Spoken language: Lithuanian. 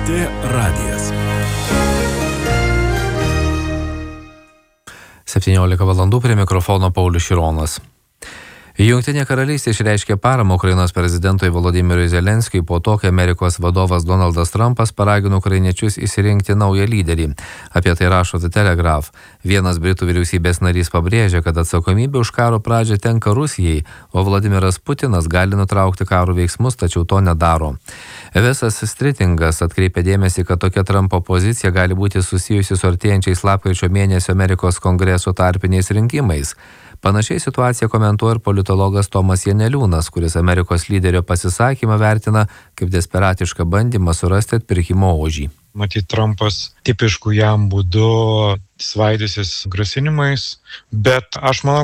LRT radijas. 17 valandų prie mikrofono Paulius Šironas. Jungtinė karalystė išreiškė paramą Ukrainos prezidentui Volodymyrui Zelenskiui po to, kai Amerikos vadovas Donaldas Trumpas paragino ukrainiečius išsirinkti naują lyderį. Apie tai rašo The Telegraph. Vienas Britų vyriausybės narys pabrėžia, kad atsakomybė už karo pradžią tenka Rusijai, o Vladimiras Putinas gali nutraukti karo veiksmus, tačiau to nedaro. Evesas Stritingas atkreipė dėmesį, kad tokia Trumpo pozicija gali būti susijusi su artėjančiais lapkričio mėnesio Amerikos kongreso tarpiniais rinkimais. Panašiai situaciją komentuoja ir politologas Tomas Janeliūnas, kuris Amerikos lyderio pasisakymą vertina kaip desperatišką bandymą surasti atpirkimo ožį. Matyt, Trumpas tipiškų jam būdu svaidysis grasinimais, bet aš manau,